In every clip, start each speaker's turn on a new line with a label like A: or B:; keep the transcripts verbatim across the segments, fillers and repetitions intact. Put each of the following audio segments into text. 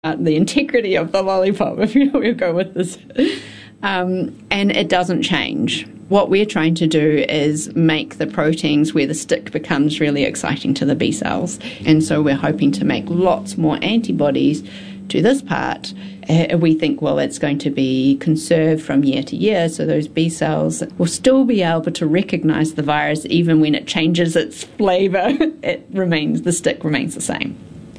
A: uh, the integrity of the lollipop, if you know where we go with this. Um, and it doesn't change. What we're trying to do is make the proteins where the stick becomes really exciting to the B cells. And so we're hoping to make lots more antibodies to this part. Uh, we think, well, it's going to be conserved from year to year, so those B cells will still be able to recognize the virus even when it changes its flavor. It remains, the stick remains the same.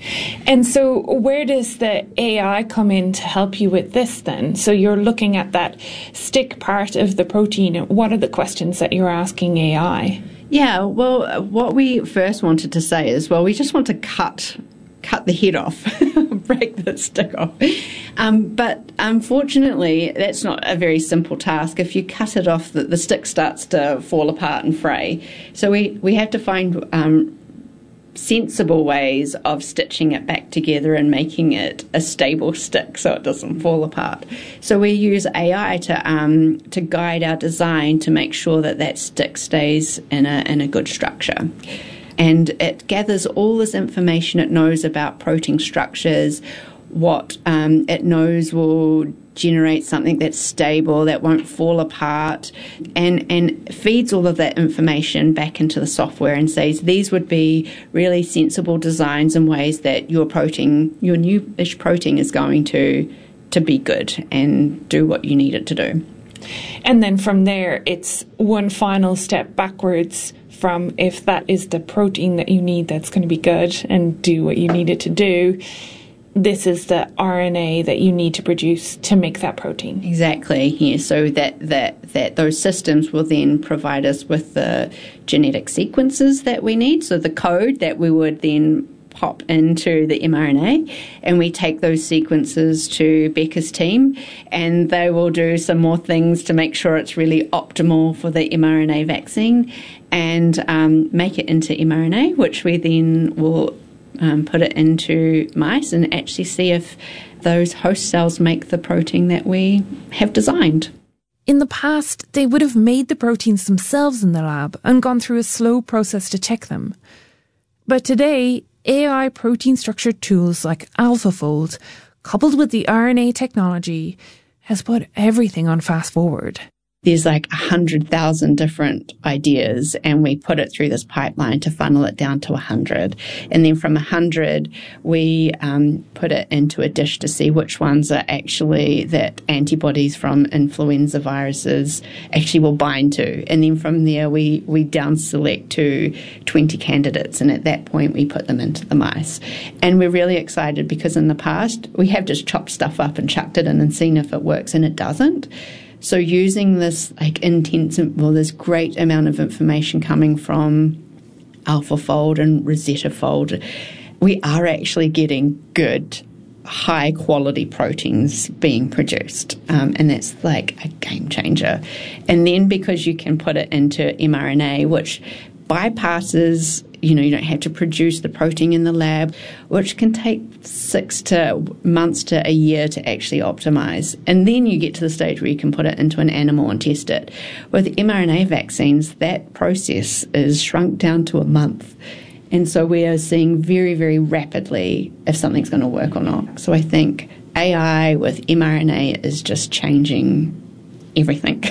B: And so where does the A I come in to help you with this then? So you're looking at that stick part of the protein. What are the questions that you're asking A I?
A: Yeah, well, what we first wanted to say is, well, we just want to cut cut the head off, break the stick off. Um, but unfortunately, that's not a very simple task. If you cut it off, the, the stick starts to fall apart and fray. So we, we have to find um, sensible ways of stitching it back together and making it a stable stick so it doesn't fall apart. So we use A I to um, to guide our design to make sure that that stick stays in a in a good structure. And it gathers all this information. It knows about protein structures, what um, it knows will generate something that's stable, that won't fall apart, and, and feeds all of that information back into the software and says these would be really sensible designs and ways that your protein, your new-ish protein is going to, to be good and do what you need it to do.
B: And then from there, it's one final step backwards from if that is the protein that you need that's going to be good and do what you need it to do, this is the R N A that you need to produce to make that protein.
A: Exactly, yeah. So that, that, that those systems will then provide us with the genetic sequences that we need, so the code that we would then pop into the mRNA, and we take those sequences to Becker's team, and they will do some more things to make sure it's really optimal for the mRNA vaccine, and um, make it into mRNA, which we then will um, put it into mice and actually see if those host cells make the protein that we have designed.
C: In the past, they would have made the proteins themselves in the lab and gone through a slow process to check them. But today, A I protein structure tools like AlphaFold, coupled with the R N A technology, has put everything on fast forward.
A: There's like a hundred thousand different ideas, and we put it through this pipeline to funnel it down to a hundred. And then from a hundred, we um, put it into a dish to see which ones are actually that antibodies from influenza viruses actually will bind to. And then from there, we, we down select to twenty candidates. And at that point, we put them into the mice. And we're really excited because in the past, we have just chopped stuff up and chucked it in and seen if it works, and it doesn't. So using this like intensive, well, this great amount of information coming from AlphaFold and RosettaFold, we are actually getting good, high quality proteins being produced. Um, and that's like a game changer. And then because you can put it into mRNA, which bypasses, you know, you don't have to produce the protein in the lab, which can take six to months to a year to actually optimize. And then you get to the stage where you can put it into an animal and test it. With mRNA vaccines, that process is shrunk down to a month. And so we are seeing very, very rapidly if something's going to work or not. So I think A I with mRNA is just changing everything.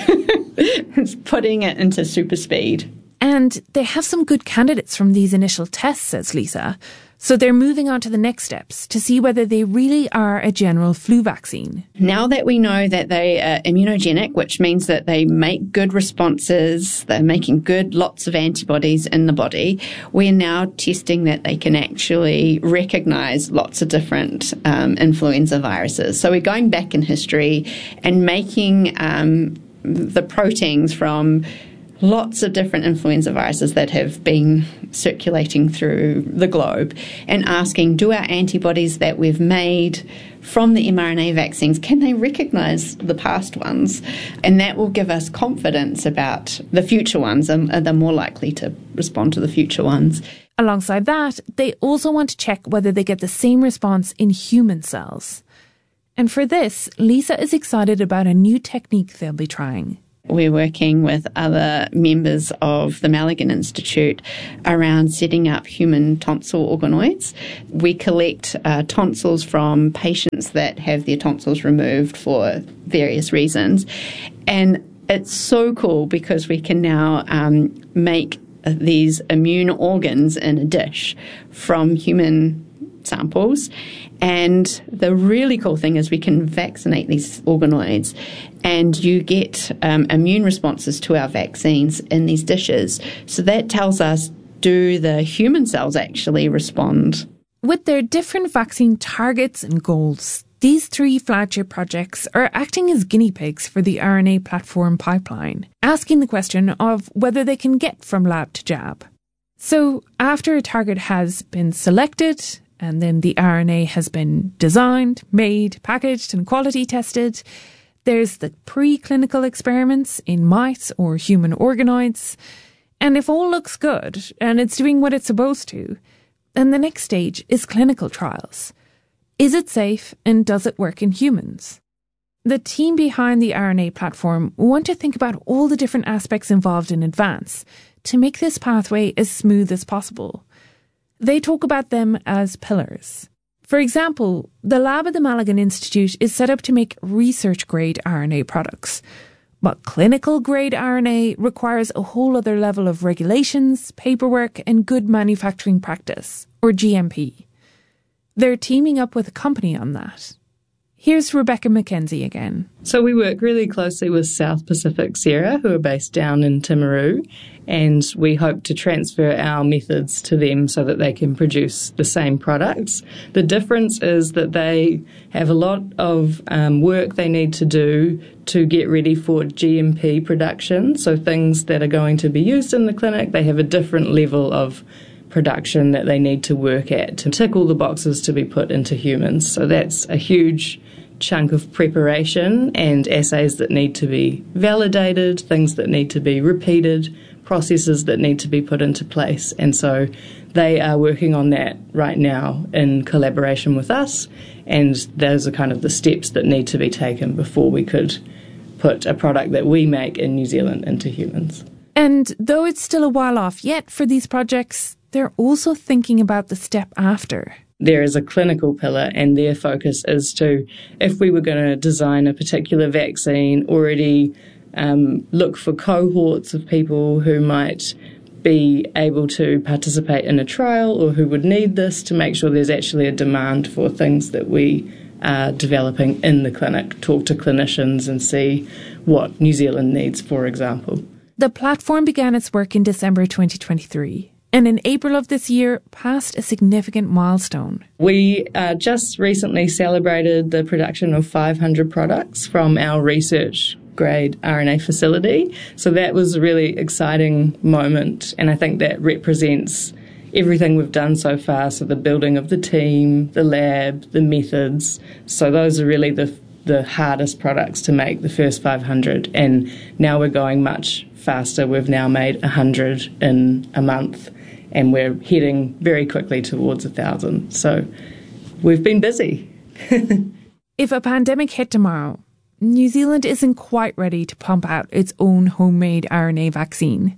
A: It's putting it into super speed.
C: And they have some good candidates from these initial tests, says Lisa. So they're moving on to the next steps to see whether they really are a general flu vaccine.
A: Now that we know that they are immunogenic, which means that they make good responses, they're making good lots of antibodies in the body, we're now testing that they can actually recognize lots of different um, influenza viruses. So we're going back in history and making um, the proteins from lots of different influenza viruses that have been circulating through the globe and asking, do our antibodies that we've made from the mRNA vaccines, can they recognize the past ones? And that will give us confidence about the future ones, and they're more likely to respond to the future ones.
C: Alongside that, they also want to check whether they get the same response in human cells. And for this, Lisa is excited about a new technique they'll be trying.
A: We're working with other members of the Malaghan Institute around setting up human tonsil organoids. We collect uh, tonsils from patients that have their tonsils removed for various reasons. And it's so cool because we can now um, make these immune organs in a dish from human samples. And the really cool thing is we can vaccinate these organoids, and you get um, immune responses to our vaccines in these dishes. So that tells us, do the human cells actually respond?
C: With their different vaccine targets and goals, these three flagship projects are acting as guinea pigs for the R N A platform pipeline, asking the question of whether they can get from lab to jab. So after a target has been selected, and then the R N A has been designed, made, packaged and quality tested, there's the preclinical experiments in mice or human organoids. And if all looks good and it's doing what it's supposed to, then the next stage is clinical trials. Is it safe and does it work in humans? The team behind the R N A platform want to think about all the different aspects involved in advance to make this pathway as smooth as possible. They talk about them as pillars. For example, the lab at the Malaghan Institute is set up to make research-grade R N A products. But clinical-grade R N A requires a whole other level of regulations, paperwork, and good manufacturing practice, or G M P. They're teaming up with a company on that. Here's Rebecca McKenzie again.
D: So we work really closely with South Pacific Sierra, who are based down in Timaru, and we hope to transfer our methods to them so that they can produce the same products. The difference is that they have a lot of um, work they need to do to get ready for G M P production, so things that are going to be used in the clinic, they have a different level of production that they need to work at to tick all the boxes to be put into humans. So that's a huge chunk of preparation and assays that need to be validated, things that need to be repeated, processes that need to be put into place. And so they are working on that right now in collaboration with us, and those are kind of the steps that need to be taken before we could put a product that we make in New Zealand into humans.
C: And though it's still a while off yet for these projects, they're also thinking about the step after.
D: There is a clinical pillar, and their focus is to, if we were going to design a particular vaccine, already um, look for cohorts of people who might be able to participate in a trial or who would need this to make sure there's actually a demand for things that we are developing in the clinic. Talk to clinicians and see what New Zealand needs, for example.
C: The platform began its work in December twenty twenty-three. And in April of this year, passed a significant milestone.
D: We uh, just recently celebrated the production of five hundred products from our research-grade R N A facility. So that was a really exciting moment, and I think that represents everything we've done so far. So the building of the team, the lab, the methods. So those are really the the hardest products to make, the first five hundred. And now we're going much faster. We've now made one hundred in a month. And we're heading very quickly towards a thousand. So we've been busy.
C: If a pandemic hit tomorrow, New Zealand isn't quite ready to pump out its own homemade R N A vaccine.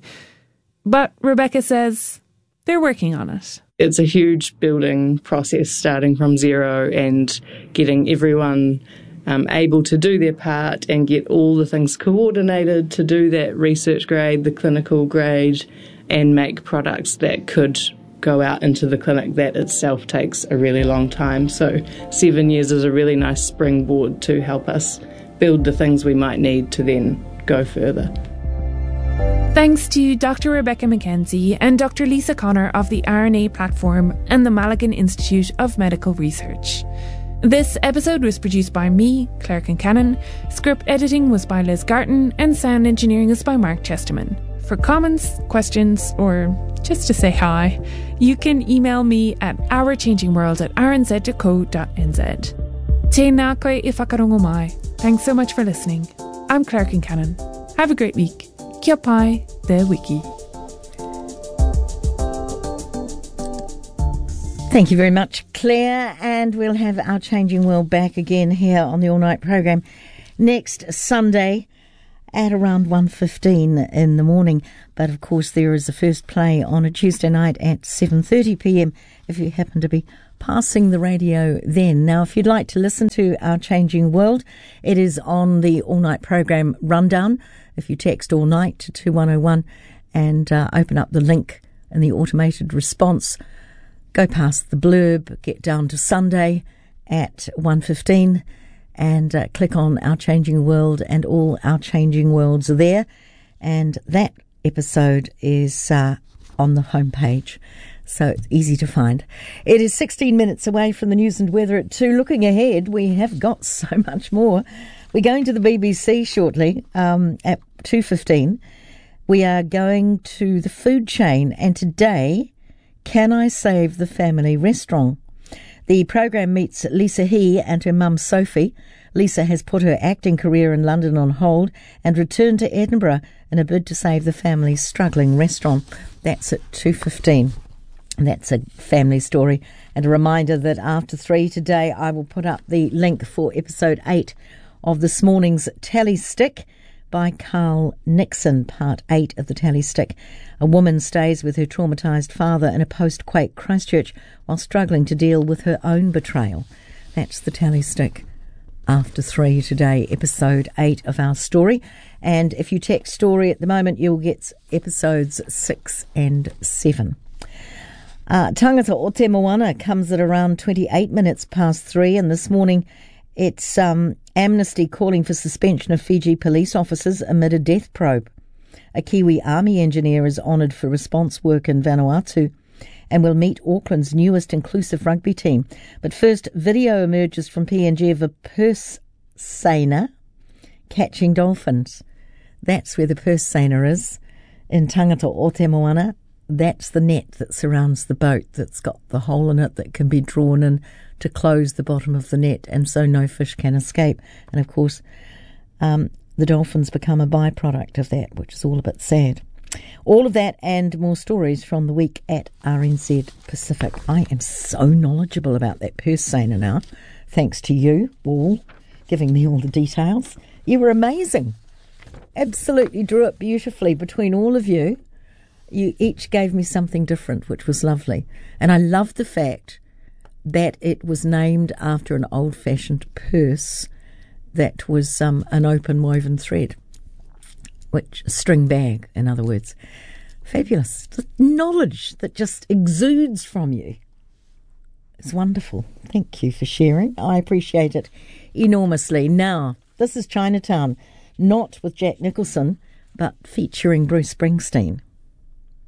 C: But Rebecca says they're working on it.
D: It's a huge building process, starting from zero and getting everyone um, able to do their part and get all the things coordinated to do that research grade, the clinical grade, and make products that could go out into the clinic. That itself takes a really long time. So seven years is a really nice springboard to help us build the things we might need to then go further.
C: Thanks to Doctor Rebecca McKenzie and Doctor Lisa Connor of the R N A Platform and the Malaghan Institute of Medical Research. This episode was produced by me, Claire Kincannon. Script editing was by Liz Garton, and sound engineering was by Mark Chesterman. For comments, questions, or just to say hi, you can email me at ourchangingworld at r n z dot co dot n z. Tēnā koe I whakarongo mai. Thanks so much for listening. I'm Claire Kincannon. Have a great week. Kia pai, te wiki.
E: Thank you very much, Claire, and we'll have Our Changing World back again here on the All Night programme next Sunday at around one fifteen in the morning. But of course there is a first play on a Tuesday night at seven thirty p.m. if you happen to be passing the radio then. Now, if you'd like to listen to Our Changing World, it is on the all-night program Rundown. If you text all night to two one oh one and uh, open up the link in the automated response, go past the blurb, get down to Sunday at one fifteen and uh, click on Our Changing World, and all Our Changing Worlds are there. And that episode is uh, on the homepage, so it's easy to find. It is sixteen minutes away from the news and weather at two. Looking ahead, we have got so much more. We're going to the B B C shortly um, at two fifteen. We are going to the food chain, and today, Can I Save the Family Restaurant? The program meets Lisa He and her mum Sophie. Lisa has put her acting career in London on hold and returned to Edinburgh in a bid to save the family's struggling restaurant. That's at two fifteen. And that's a family story. And a reminder that after three today, I will put up the link for episode eight of this morning's Tally Stick by Carl Nixon, part eight of the Tally Stick. A woman stays with her traumatised father in a post-quake Christchurch while struggling to deal with her own betrayal. That's the Tally Stick after three today, episode eight of our story. And if you text story at the moment, you'll get episodes six and seven. Uh, Tangata o Te Moana comes at around twenty-eight minutes past three, and this morning it's um, Amnesty calling for suspension of Fiji police officers amid a death probe. A Kiwi Army engineer is honoured for response work in Vanuatu and will meet Auckland's newest inclusive rugby team. But first, video emerges from P N G of a purse seiner catching dolphins. That's where the purse seiner is, in Tangata o Te Moana. That's the net that surrounds the boat that's got the hole in it that can be drawn in to close the bottom of the net, and so no fish can escape. And of course, um, the dolphins become a byproduct of that, which is all a bit sad. All of that and more stories from the week at R N Z Pacific. I am so knowledgeable about that purse seiner now, thanks to you all giving me all the details. You were amazing. Absolutely drew it beautifully between all of you. You each gave me something different, which was lovely. And I love the fact that it was named after an old-fashioned purse that was um, an open woven thread, which a string bag, in other words. Fabulous. The knowledge that just exudes from you. It's wonderful. Thank you for sharing. I appreciate it enormously. Now, this is Chinatown, not with Jack Nicholson, but featuring Bruce Springsteen.